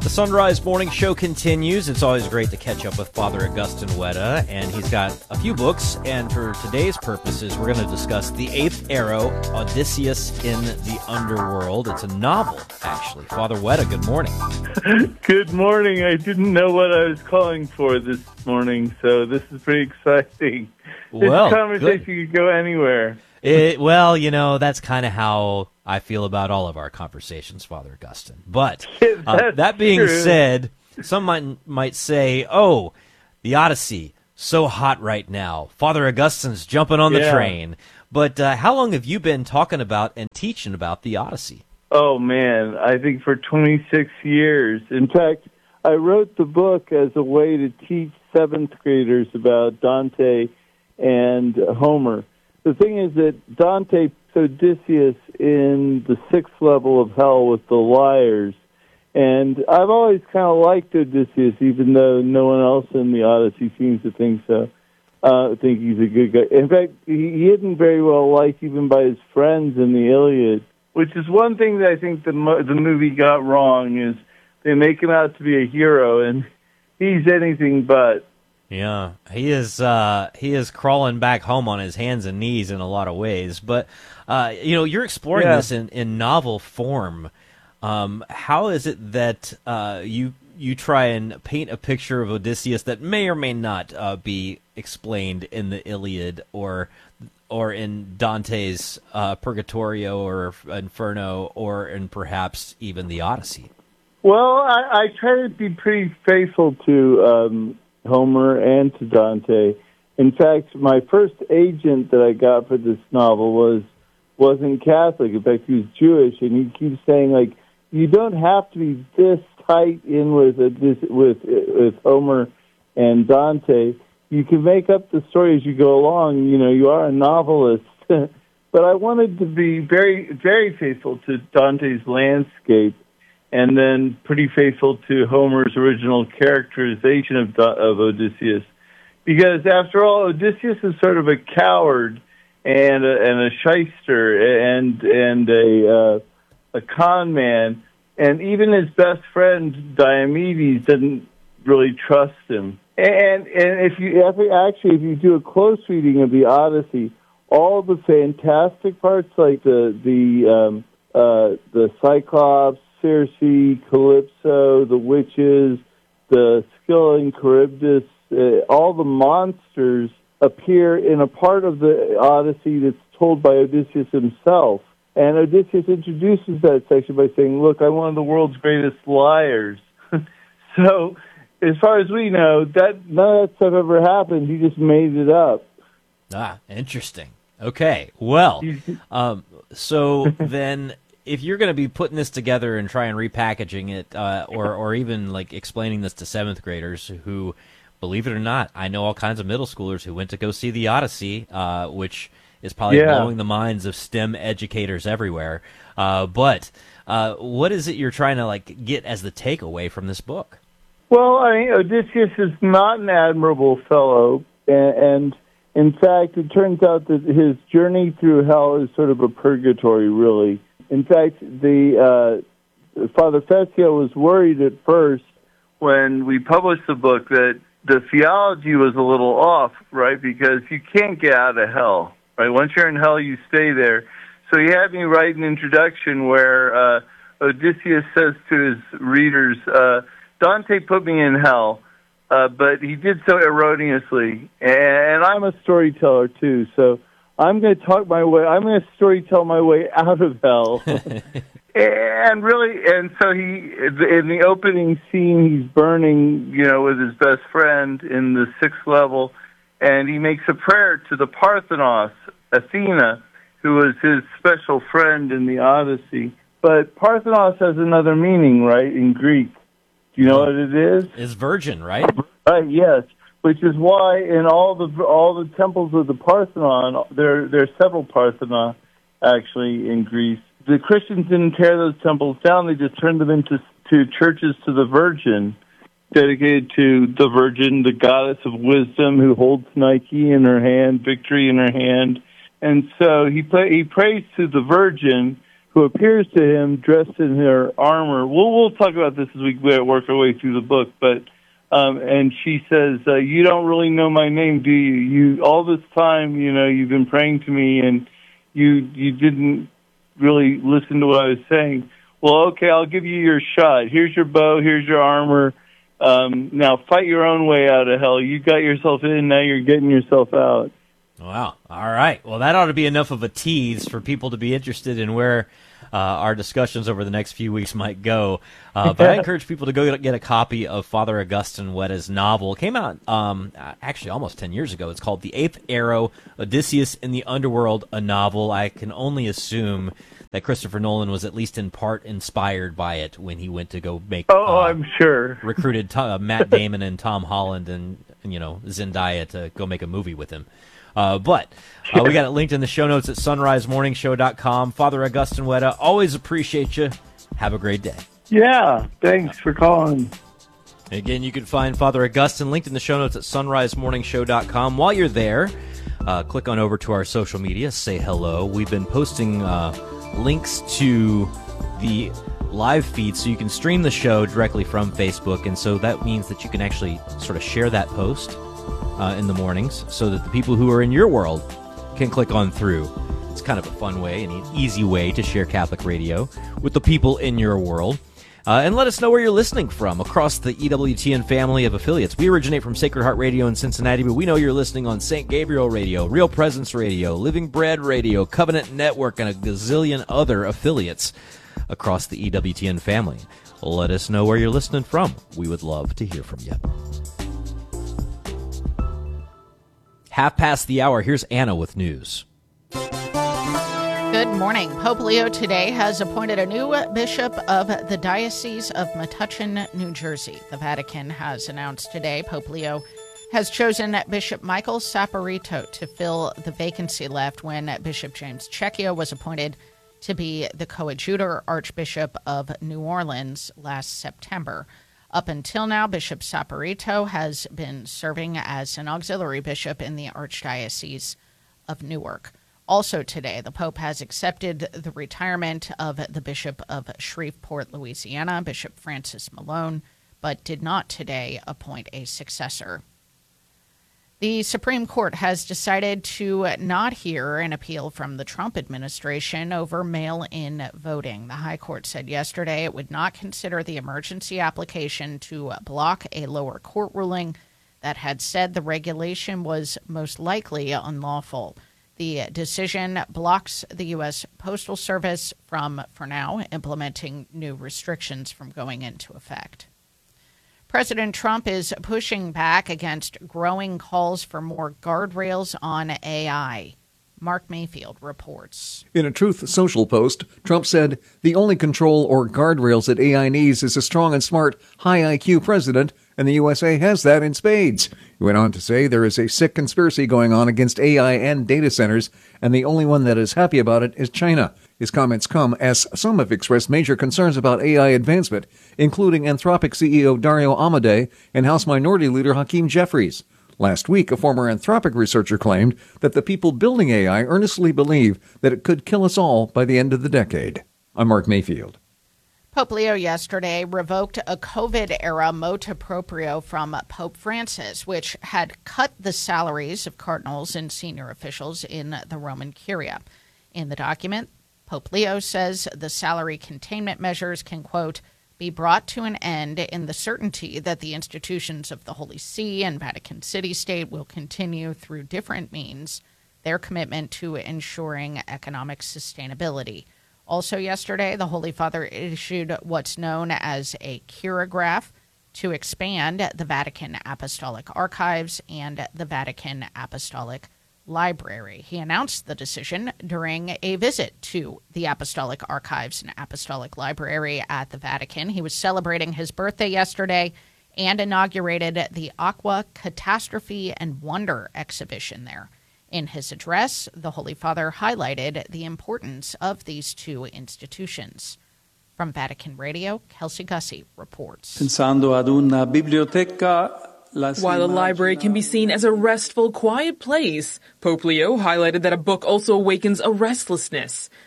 The Sunrise Morning Show continues. It's always great to catch up with Father Augustine Weta, and he's got a few books, and for today's purposes, we're going to discuss The Eighth Arrow, Odysseus in the Underworld. It's a novel, actually. Father Weta, good morning. Good morning. I didn't know what I was calling for this morning, so this is pretty exciting. Well, this conversation could go anywhere. Well, you know, that's kind of how I feel about all of our conversations, Father Augustine. But that being said, some might say, oh, the Odyssey, so hot right now. Father Augustine's jumping on the train. But how long have you been talking about and teaching about the Odyssey? Oh, man, I think for 26 years. In fact, I wrote the book as a way to teach seventh graders about Dante and Homer. The thing is that Dante puts Odysseus in the sixth level of hell with the liars. And I've always kind of liked Odysseus, even though no one else in the Odyssey seems to think so. Think he's a good guy. In fact, he isn't very well liked even by his friends in the Iliad, which is one thing that I think the movie got wrong, is they make him out to be a hero, and he's anything but. Yeah, he is crawling back home on his hands and knees in a lot of ways. But, you're exploring this in novel form. How is it that you try and paint a picture of Odysseus that may or may not be explained in the Iliad or in Dante's Purgatorio or Inferno or in perhaps even the Odyssey? Well, I try to be pretty faithful to Homer and to Dante. In fact, my first agent that I got for this novel wasn't Catholic. In fact, he was Jewish, and he keeps saying, like, you don't have to be this tight in with Homer and Dante. You can make up the story as you go along. You know, you are a novelist. But I wanted to be very, very faithful to Dante's landscape, and then pretty faithful to Homer's original characterization of Odysseus. Because, after all, Odysseus is sort of a coward and a shyster and a con man, and even his best friend, Diomedes, didn't really trust him. And if you do a close reading of the Odyssey, all the fantastic parts, like the Cyclops, Circe, Calypso, the witches, the Scylla and Charybdis, all the monsters appear in a part of the Odyssey that's told by Odysseus himself. And Odysseus introduces that section by saying, look, I'm one of the world's greatest liars. So, as far as we know, that none of that stuff ever happened. He just made it up. Ah, interesting. Okay, well, so then if you're going to be putting this together and try and repackaging it, or even like explaining this to seventh graders who, believe it or not, I know all kinds of middle schoolers who went to go see the Odyssey, which is probably blowing the minds of STEM educators everywhere. But what is it you're trying to get as the takeaway from this book? Well, I mean, Odysseus is not an admirable fellow, and in fact, it turns out that his journey through hell is sort of a purgatory, really. In fact, the Father Fessio was worried at first when we published the book that the theology was a little off, right? Because you can't get out of hell, right? Once you're in hell, you stay there. So he had me write an introduction where Odysseus says to his readers, Dante put me in hell, but he did so erroneously. And I'm a storyteller, too, so I'm going to I'm going to storytell my way out of hell. And so in the opening scene, he's burning, with his best friend in the sixth level, and he makes a prayer to the Parthenos, Athena, who was his special friend in the Odyssey. But Parthenos has another meaning, right, in Greek. Do you know what it is? It's virgin, right? Right, yes. Which is why in all the temples of the Parthenon, there are several Parthenon, actually, in Greece. The Christians didn't tear those temples down. They just turned them into churches to the Virgin, dedicated to the Virgin, the goddess of wisdom, who holds Nike in her hand, victory in her hand. And so he prays to the Virgin, who appears to him dressed in her armor. We'll talk about this as we work our way through the book, but and she says, "You don't really know my name, do you? You all this time, you've been praying to me, and you didn't really listen to what I was saying. Well, okay, I'll give you your shot. Here's your bow. Here's your armor. Now fight your own way out of hell. You got yourself in. Now you're getting yourself out." Wow. All right. Well, that ought to be enough of a tease for people to be interested in where our discussions over the next few weeks might go. But I encourage people to go get a copy of Father Augustine Weda's novel. It came out actually almost 10 years ago. It's called The Eighth Arrow, Odysseus in the Underworld, a novel. I can only assume that Christopher Nolan was at least in part inspired by it when he went to go make I'm sure. recruited Matt Damon and Tom Holland and Zendaya to go make a movie with him. But we got it linked in the show notes at sunrisemorningshow.com. Father Augustine Weda, always appreciate you. Have a great day. Yeah, thanks for calling. Again, you can find Father Augustine linked in the show notes at sunrisemorningshow.com. While you're there, click on over to our social media, say hello. We've been posting links to the live feed so you can stream the show directly from Facebook, and so that means that you can actually sort of share that post in the mornings so that the people who are in your world can click on through. It's kind of a fun way and an easy way to share Catholic radio with the people in your world. And let us know where you're listening from across the EWTN family of affiliates. We originate from Sacred Heart Radio in Cincinnati, but we know you're listening on St. Gabriel Radio, Real Presence Radio, Living Bread Radio, Covenant Network, and a gazillion other affiliates across the EWTN family. Let us know where you're listening from. We would love to hear from you. 5:30. Here's Anna with news. Good morning. Pope Leo today has appointed a new bishop of the Diocese of Metuchen, New Jersey. The Vatican has announced today Pope Leo has chosen Bishop Michael Saporito to fill the vacancy left when Bishop James Checchio was appointed to be the coadjutor Archbishop of New Orleans last September. Up until now, Bishop Saporito has been serving as an auxiliary bishop in the Archdiocese of Newark. Also today, the Pope has accepted the retirement of the Bishop of Shreveport, Louisiana, Bishop Francis Malone, but did not today appoint a successor. The Supreme Court has decided to not hear an appeal from the Trump administration over mail-in voting. The High Court said yesterday it would not consider the emergency application to block a lower court ruling that had said the regulation was most likely unlawful. The decision blocks the U.S. Postal Service from, for now, implementing new restrictions from going into effect. President Trump is pushing back against growing calls for more guardrails on AI. Mark Mayfield reports. In a Truth Social post, Trump said, "The only control or guardrails that AI needs is a strong and smart, high IQ president, and the USA has that in spades." He went on to say there is a sick conspiracy going on against AI and data centers, and the only one that is happy about it is China. His comments come as some have expressed major concerns about AI advancement, including Anthropic CEO Dario Amodei and House Minority Leader Hakeem Jeffries. Last week, a former Anthropic researcher claimed that the people building AI earnestly believe that it could kill us all by the end of the decade. I'm Mark Mayfield. Pope Leo yesterday revoked a COVID-era motu proprio from Pope Francis, which had cut the salaries of cardinals and senior officials in the Roman Curia. In the document, Pope Leo says the salary containment measures can, quote, be brought to an end in the certainty that the institutions of the Holy See and Vatican City State will continue through different means their commitment to ensuring economic sustainability. Also yesterday, the Holy Father issued what's known as a chirograph to expand the Vatican Apostolic Archives and the Vatican Apostolic Library. He announced the decision during a visit to the Apostolic Archives and Apostolic Library at the Vatican. He was celebrating his birthday yesterday and inaugurated the Aqua Catastrophe and Wonder exhibition there. In his address, the Holy Father highlighted the importance of these two institutions. From Vatican Radio, Kelsey Gussie reports. Pensando ad una biblioteca. While a library can be seen as a restful, quiet place, Pope Leo highlighted that a book also awakens a restlessness.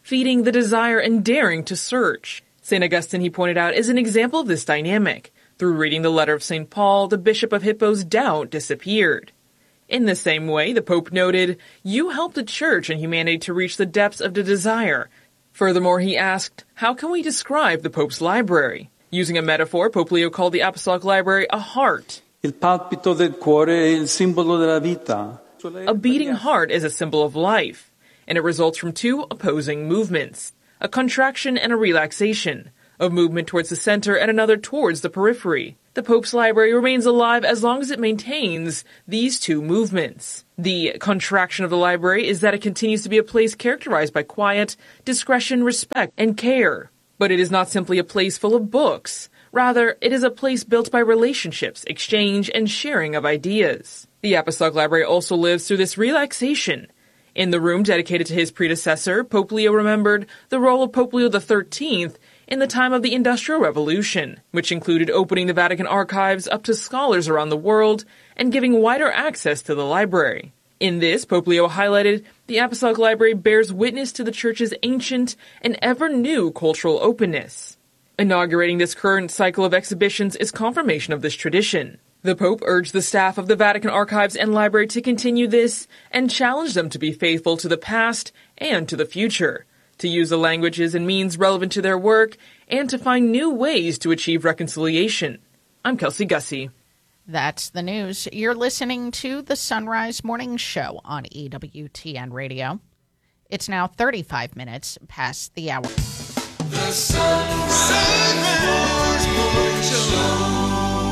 feeding the desire and daring to search. St. Augustine, he pointed out, is an example of this dynamic. Through reading the letter of St. Paul, the Bishop of Hippo's doubt disappeared. In the same way, the Pope noted, "You helped the Church and humanity to reach the depths of the desire." Furthermore, he asked, how can we describe the Pope's library? Using a metaphor, Pope Leo called the Apostolic Library a heart. Il palpito del cuore è il simbolo della vita. A beating heart is a symbol of life, and it results from two opposing movements, a contraction and a relaxation, a movement towards the center and another towards the periphery. The Pope's library remains alive as long as it maintains these two movements. The contraction of the library is that it continues to be a place characterized by quiet, discretion, respect, and care. But it is not simply a place full of books. Rather, it is a place built by relationships, exchange, and sharing of ideas. The Apostolic Library also lives through this relaxation. In the room dedicated to his predecessor, Pope Leo remembered the role of Pope Leo XIII in the time of the Industrial Revolution, which included opening the Vatican archives up to scholars around the world and giving wider access to the library. In this, Pope Leo highlighted the Apostolic Library bears witness to the Church's ancient and ever-new cultural openness. Inaugurating this current cycle of exhibitions is confirmation of this tradition. The Pope urged the staff of the Vatican Archives and Library to continue this and challenged them to be faithful to the past and to the future, to use the languages and means relevant to their work, and to find new ways to achieve reconciliation. I'm Kelsey Gussie. That's the news. You're listening to the Sunrise Morning Show on EWTN Radio. It's now 35 minutes past the hour. The Sunrise Morning Show.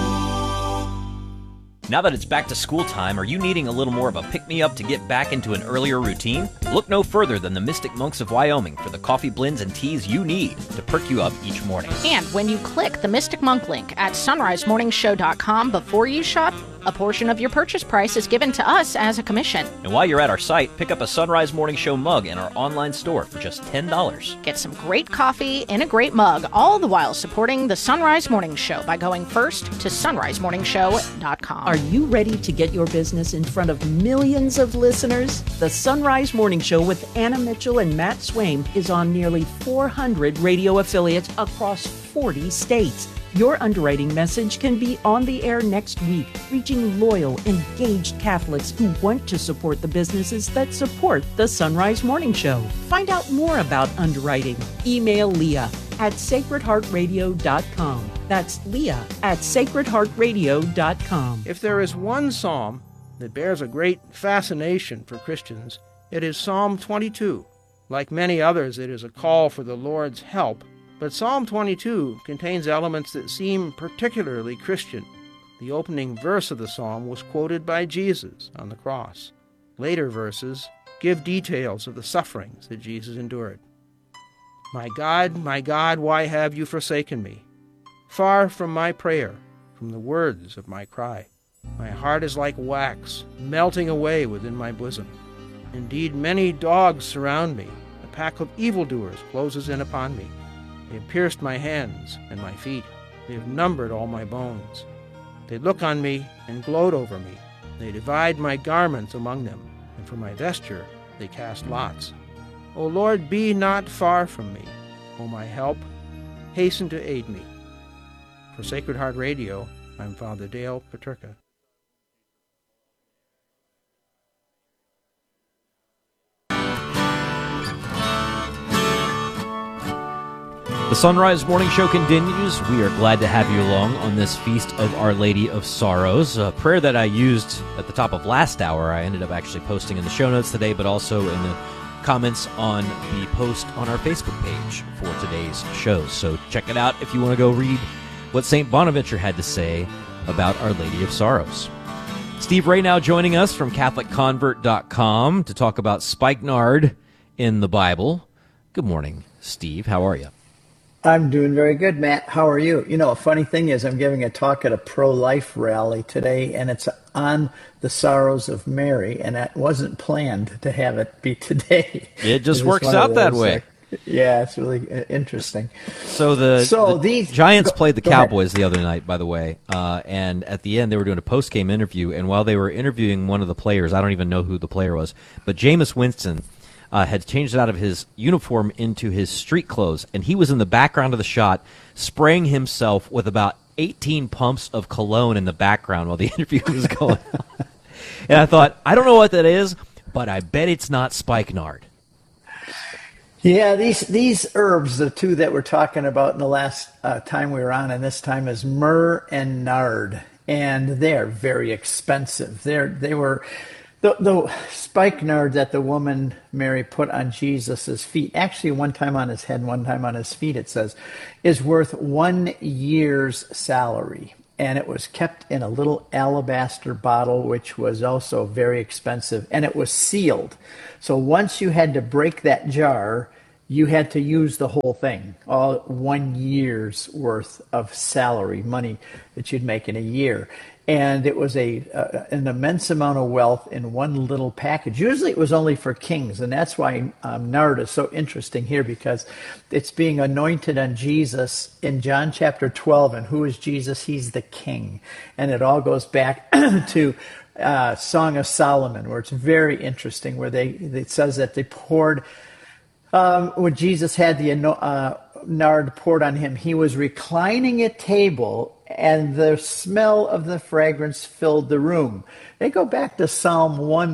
Now that it's back to school time, are you needing a little more of a pick-me-up to get back into an earlier routine? Look no further than the Mystic Monks of Wyoming for the coffee blends and teas you need to perk you up each morning. And when you click the Mystic Monk link at sunrisemorningshow.com before you shop, a portion of your purchase price is given to us as a commission. And while you're at our site, pick up a Sunrise Morning Show mug in our online store for just $10. Get some great coffee in a great mug, all the while supporting the Sunrise Morning Show by going first to sunrisemorningshow.com. Are you ready to get your business in front of millions of listeners? The Sunrise Morning Show with Anna Mitchell and Matt Swaim is on nearly 400 radio affiliates across 40 states. Your underwriting message can be on the air next week, reaching loyal, engaged Catholics who want to support the businesses that support the Sunrise Morning Show. Find out more about underwriting. Email Leah at sacredheartradio.com. That's Leah at sacredheartradio.com. If there is one psalm that bears a great fascination for Christians, it is Psalm 22. Like many others, it is a call for the Lord's help. But Psalm 22 contains elements that seem particularly Christian. The opening verse of the psalm was quoted by Jesus on the cross. Later verses give details of the sufferings that Jesus endured. My God, why have you forsaken me? Far from my prayer, from the words of my cry. My heart is like wax, melting away within my bosom. Indeed, many dogs surround me. A pack of evildoers closes in upon me. They have pierced my hands and my feet. They have numbered all my bones. They look on me and gloat over me. They divide my garments among them, and for my vesture they cast lots. O Lord, be not far from me. O my help, hasten to aid me. For Sacred Heart Radio, I'm Father Dale Paterka. The Sunrise Morning Show continues. We are glad to have you along on this Feast of Our Lady of Sorrows. A prayer that I used at the top of last hour, I ended up actually posting in the show notes today, but also in the comments on the post on our Facebook page for today's show. So check it out if you want to go read what St. Bonaventure had to say about Our Lady of Sorrows. Steve Ray now joining us from CatholicConvert.com to talk about spikenard in the Bible. Good morning, Steve. How are you? I'm doing very good, Matt. How are you? You know, a funny thing is I'm giving a talk at a pro-life rally today, and it's on the sorrows of Mary, and that wasn't planned to have it be today. It just works out that way. Yeah, it's really interesting. So the Giants played the Cowboys the other night, by the way, and at the end they were doing a post-game interview, and while they were interviewing one of the players, I don't even know who the player was, but Jameis Winston had changed out of his uniform into his street clothes, and he was in the background of the shot spraying himself with about 18 pumps of cologne in the background while the interview was going on. And I thought, I don't know what that is, but I bet it's not spikenard. Yeah, these herbs, the two that we're talking about in the last time we were on, and this time is myrrh and nard, and they're very expensive. They were the spikenard that the woman Mary put on Jesus's feet, actually one time on his head, one time on his feet, it says, is worth 1 year's salary. And it was kept in a little alabaster bottle, which was also very expensive, and it was sealed. So once you had to break that jar, you had to use the whole thing, all 1 year's worth of salary, money that you'd make in a year. And it was an immense amount of wealth in one little package. Usually it was only for kings, and that's why nard is so interesting here, because it's being anointed on Jesus in John chapter 12. And who is Jesus? He's the king. And it all goes back to Song of Solomon, where it's very interesting, where it says that they poured, when Jesus had the nard poured on him, he was reclining at table, and the smell of the fragrance filled the room. They go back to Song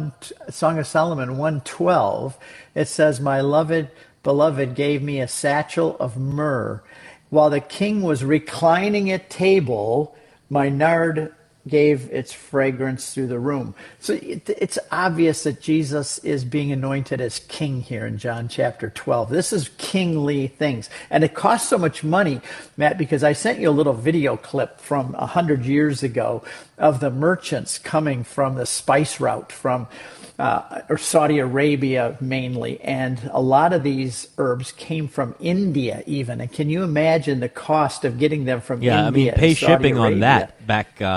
of Solomon 112. It says, my beloved gave me a satchel of myrrh. While the king was reclining at table, my nard gave its fragrance through the room. So it's obvious that Jesus is being anointed as king here in John chapter 12. This is kingly things. And it costs so much money, Matt, because I sent you a little video clip from 100 years ago of the merchants coming from the spice route from or Saudi Arabia mainly, and a lot of these herbs came from India even. And can you imagine the cost of getting them from India? Yeah, I mean, pay shipping Arabia? on that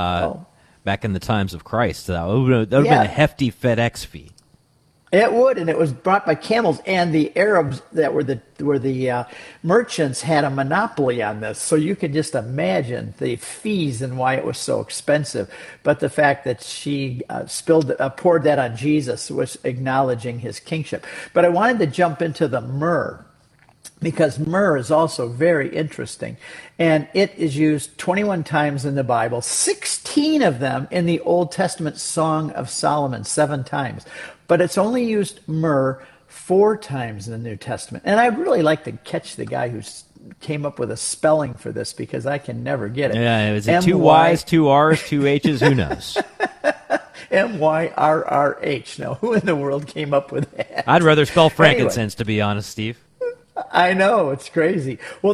back in the times of Christ. That would have been a hefty FedEx fee. It would, and it was brought by camels. And the Arabs that were the merchants had a monopoly on this. So you could just imagine the fees and why it was so expensive. But the fact that she poured that on Jesus was acknowledging his kingship. But I wanted to jump into the myrrh, because myrrh is also very interesting. And it is used 21 times in the Bible, 16 of them in the Old Testament Song of Solomon, 7 times. But it's only used myrrh 4 times in the New Testament. And I'd really like to catch the guy who came up with a spelling for this, because I can never get it. Yeah, is it 2 Y's, 2 R's, 2 H's? Who knows? Myrrh. Now, who in the world came up with that? I'd rather spell frankincense, to be honest, Steve. I know, it's crazy. Well,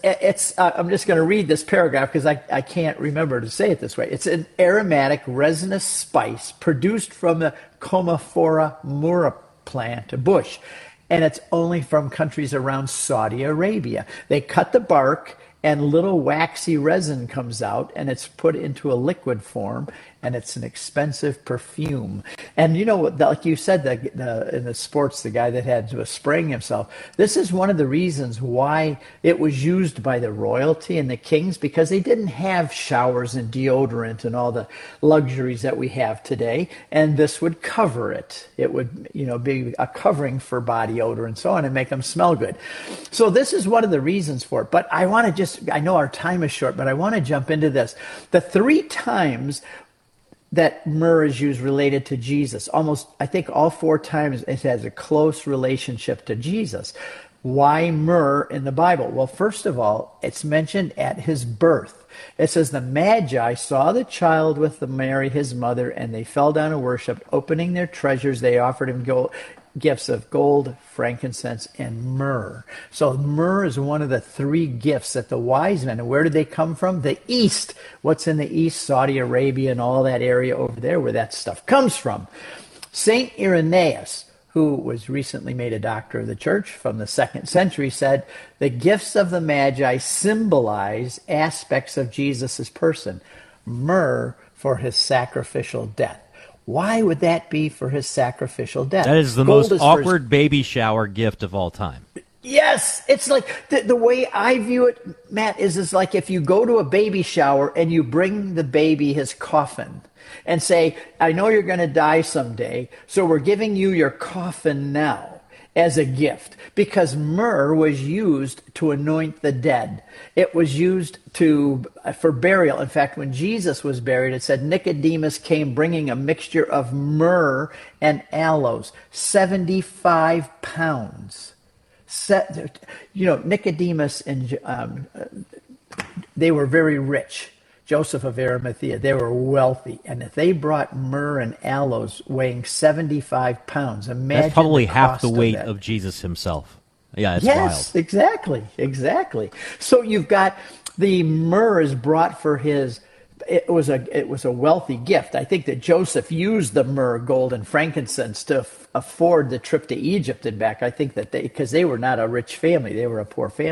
I'm just going to read this paragraph because I can't remember to say it this way. It's an aromatic resinous spice produced from the Commiphora myrrha plant, a bush, and it's only from countries around Saudi Arabia. They cut the bark, and little waxy resin comes out, and it's put into a liquid form, and it's an expensive perfume. And you know, like you said, in the sports, the guy that was spraying himself, this is one of the reasons why it was used by the royalty and the kings, because they didn't have showers and deodorant and all the luxuries that we have today, and this would cover it. It would, be a covering for body odor and so on, and make them smell good. So this is one of the reasons for it. But I know our time is short, but I want to jump into this. The 3 times that myrrh is used related to Jesus, almost, I think all 4 times it has a close relationship to Jesus. Why myrrh in the Bible? Well, first of all, it's mentioned at his birth. It says, the Magi saw the child with Mary, his mother, and they fell down and worshiped. Opening their treasures, they offered him gifts of gold, frankincense, and myrrh. So myrrh is one of the 3 gifts that the wise men, and where did they come from? The East. What's in the East? Saudi Arabia and all that area over there where that stuff comes from. Saint Irenaeus, who was recently made a doctor of the church from the 2nd century, said, the gifts of the Magi symbolize aspects of Jesus' person. Myrrh for his sacrificial death. Why would that be for his sacrificial death? That is the most awkward baby shower gift of all time. Yes, it's like the way I view it, Matt, is like if you go to a baby shower and you bring the baby his coffin and say, I know you're going to die someday, so we're giving you your coffin now. as a gift, because myrrh was used to anoint the dead. It was used for burial. In fact, when Jesus was buried, it said Nicodemus came bringing a mixture of myrrh and aloes, 75 pounds. Nicodemus and they were very rich. Joseph of Arimathea, they were wealthy, and if they brought myrrh and aloes weighing 75 pounds, imagine that's probably the half cost the weight of Jesus himself. Yeah, it's yes, wild. Exactly. So you've got the myrrh is brought for his. It was a wealthy gift. I think that Joseph used the myrrh, gold, and frankincense to afford the trip to Egypt and back. I think that because they were not a rich family, they were a poor family.